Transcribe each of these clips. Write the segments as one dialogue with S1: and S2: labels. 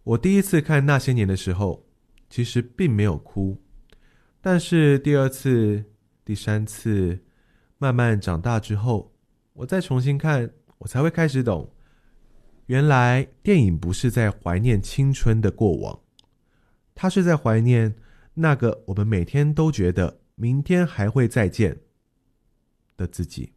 S1: 我第一次看那些年的时候，其实并没有哭，但是第二次、第三次，慢慢长大之后，我再重新看，我才会开始懂，原来电影不是在怀念青春的过往，它是在怀念那个我们每天都觉得明天还会再见的自己。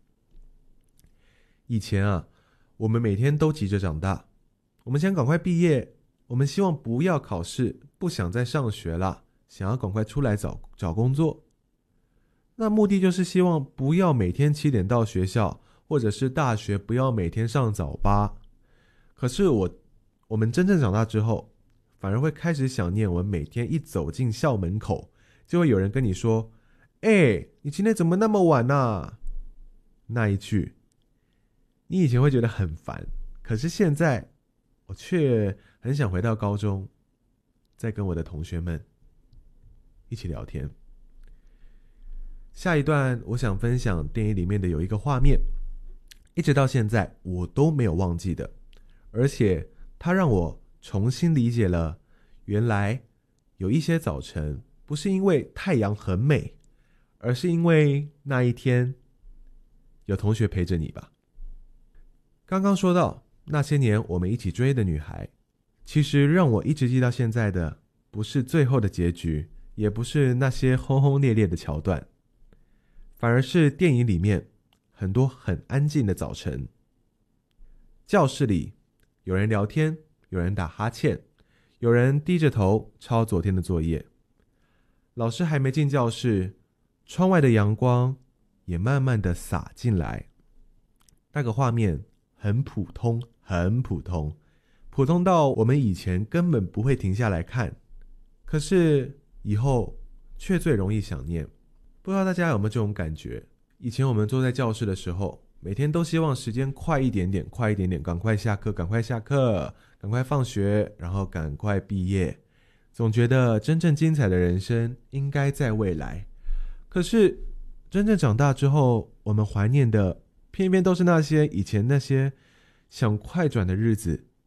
S1: 以前啊，我们每天都急着长大，我们想赶快毕业，我们希望不要考试，不想再上学了，想要赶快出来找工作。那目的就是希望不要每天7点到学校，或者是大学不要每天上早八。可是我们真正长大之后，反而会开始想念我们每天一走进校门口，就会有人跟你说：你今天怎么那么晚啊？那一句你以前会觉得很烦，可是现在我却很想回到高中，再跟我的同学们一起聊天。下一段我想分享电影里面的有一个画面，一直到现在我都没有忘记的，而且它让我重新理解了，原来有一些早晨不是因为太阳很美，而是因为那一天有同学陪着你吧。刚刚说到那些年我们一起追的女孩，其实让我一直记到现在的不是最后的结局，也不是那些轰轰烈烈的桥段，反而是电影里面很多很安静的早晨。教室里有人聊天，有人打哈欠，有人低着头抄昨天的作业。老师还没进教室，窗外的阳光也慢慢的洒进来。那个画面很普通，很普通，普通到我们以前根本不会停下来看，可是以后却最容易想念。不知道大家有没有这种感觉，以前我们坐在教室的时候，每天都希望时间快一点点，快一点点，赶快下课，赶快下课，赶快放学，然后赶快毕业，总觉得真正精彩的人生应该在未来。可是真正长大之后，我们怀念的偏偏都是那些以前那些想快转的日子，